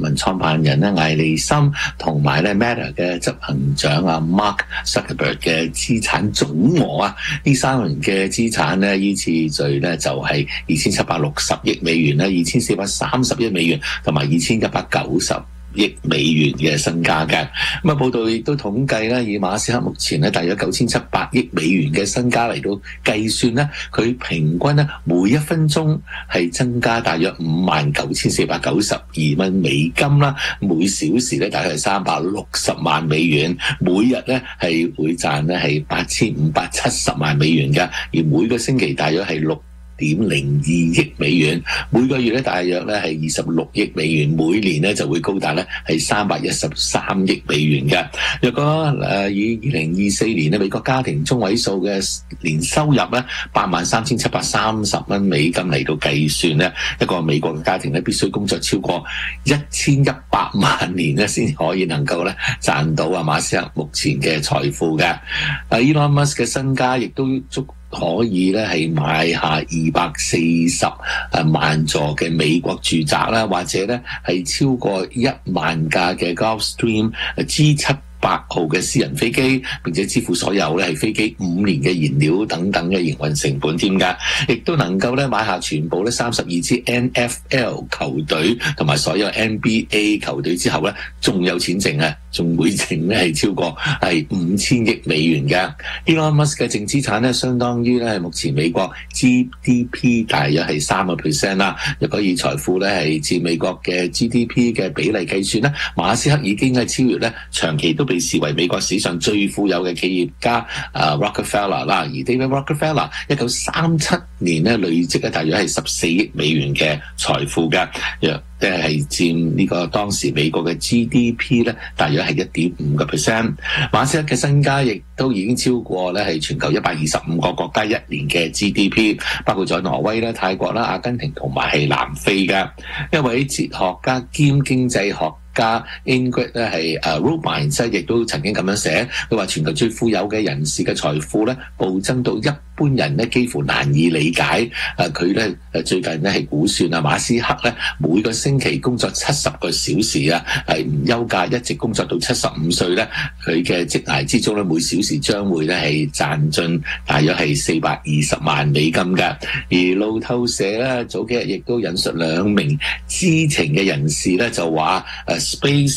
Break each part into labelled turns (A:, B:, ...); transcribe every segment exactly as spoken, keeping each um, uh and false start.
A: 盟創辦人咧艾利森同埋咧 Meta 嘅執行長啊 Mark Zuckerberg 嘅資產總和啊，呢三人嘅資產咧依次序咧就係二千七百六十億美元啦，二千四百三十億美元同埋二千一百九十億美元嘅身家嘅。咁啊，報道亦都統計咧，以馬斯克目前咧大約九千七百億美元嘅身家嚟到計算咧，佢平均咧每一分鐘係增加大約五萬九千四百九十二蚊美金啦，每小時咧大約係三百六十萬美元，每日咧係會賺咧係八千五百七十萬美元嘅，而每個星期大約係六點零二億美元，每個月咧大約咧係二十六億美元，每年咧就會高達咧係三百一十三億美元嘅。若果誒以二零二四年咧美國家庭中位數嘅年收入咧八萬三千七百三十蚊美金嚟到計算咧，一個美國嘅家庭咧必須工作超過一千一百萬年咧先可以能夠咧賺到啊馬斯克目前嘅財富嘅。啊 Elon Musk 嘅身家亦都足可以咧係買下二百四十誒萬座嘅美國住宅啦，或者咧係超過一萬架嘅 Gulfstream G 七百號嘅私人飛機，並且支付所有咧係飛機五年嘅燃料等等嘅營運成本添㗎，亦都能夠咧買下全部咧三十二支 N F L 球隊同埋所有 N B A 球隊之後咧，仲有錢剩啊，仲會剩咧係超過係五千億美元嘅。Elon Musk 嘅淨資產咧，相當於咧目前美國 G D P 大約係三個 percent 啦。若果以財富咧係佔美國嘅 G D P 嘅比例計算咧，馬斯克已經係超越咧長期都被視為美國史上最富有嘅企業家啊 Rockefeller 啦，而 David Rockefeller 一九三七年咧累積咧大約係十四億美元嘅財富嘅，若即係佔呢個當時美國嘅 G D P 咧大約係一點五個 percent。馬斯克嘅身家亦都已經超過咧係全球一百二十五個國家一年嘅 G D P， 包括咗挪威啦、泰國啦、阿根廷同埋係南非嘅。一位哲學家兼經濟學家 Ingrid 咧係誒 Robbins 亦都曾經咁樣寫，佢話全球最富有嘅人士嘅財富咧暴增到一般人咧幾乎難以理解。誒佢咧誒最近咧係估算啊，馬斯克咧每個星期工作七十個小時啊，係唔休假一直工作到七十五歲咧，佢嘅職涯之中咧每小時將會咧係賺進大約係四百二十萬美金㗎。而路透社咧早幾日亦都引述兩名知情嘅人士咧就話誒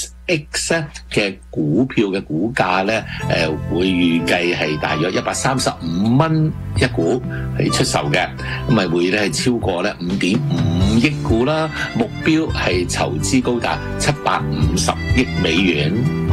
A: SpaceX 嘅股票嘅股價咧，誒會預計係大約一百三十五蚊一股係出售嘅，咁咪會咧係超過咧五點五億股啦，目標係籌資高達七百五十億美元。